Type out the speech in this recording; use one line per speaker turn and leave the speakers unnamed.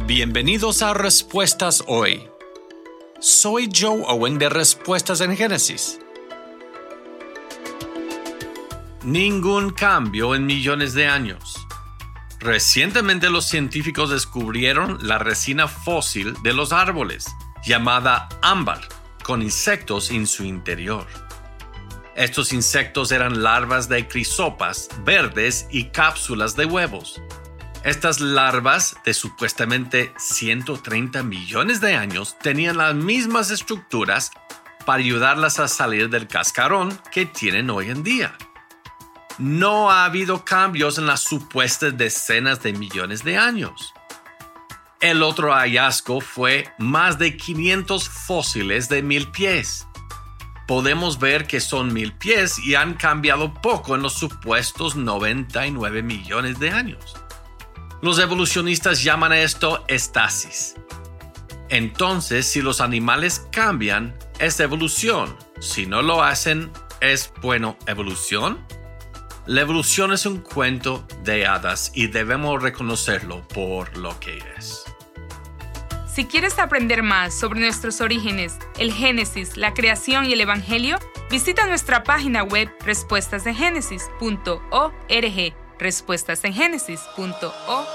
Bienvenidos a Respuestas Hoy. Soy Joe Owen de Respuestas en Génesis. Ningún cambio en millones de años. Recientemente los científicos descubrieron la resina fósil de los árboles, llamada ámbar, con insectos en su interior. Estos insectos eran larvas de crisopas verdes y cápsulas de huevos. Estas larvas de supuestamente 130 millones de años tenían las mismas estructuras para ayudarlas a salir del cascarón que tienen hoy en día. No ha habido cambios en las supuestas decenas de millones de años. El otro hallazgo fue más de 500 fósiles de 1000 pies. Podemos ver que son 1000 pies y han cambiado poco en los supuestos 99 millones de años. Los evolucionistas llaman a esto estasis. Entonces, si los animales cambian, es evolución. Si no lo hacen, ¿es evolución? La evolución es un cuento de hadas y debemos reconocerlo por lo que es.
Si quieres aprender más sobre nuestros orígenes, el Génesis, la creación y el Evangelio, visita nuestra página web respuestasengenesis.org, respuestasengenesis.org.